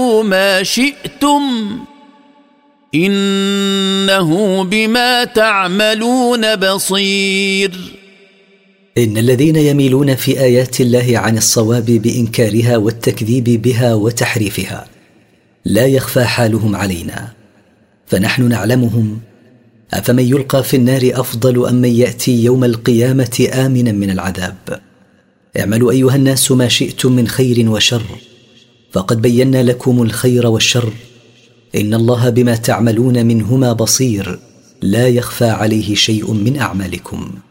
ما شئتم إنه بما تعملون بصير. إن الذين يميلون في آيات الله عن الصواب بإنكارها والتكذيب بها وتحريفها لا يخفى حالهم علينا، فنحن نعلمهم. أفمن يلقى في النار أفضل أم من يأتي يوم القيامة آمنا من العذاب. اعملوا أيها الناس ما شئتم من خير وشر، فقد بينا لكم الخير والشر، إن الله بما تعملون منهما بصير، لا يخفى عليه شيء من أعمالكم.